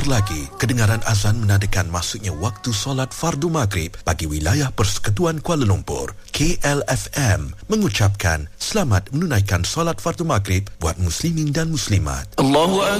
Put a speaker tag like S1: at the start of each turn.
S1: Lagi, kedengaran azan menandakan masuknya waktu solat fardu maghrib bagi wilayah Persekutuan Kuala Lumpur. KLFM mengucapkan selamat menunaikan solat fardu maghrib buat muslimin dan muslimat.
S2: Allahu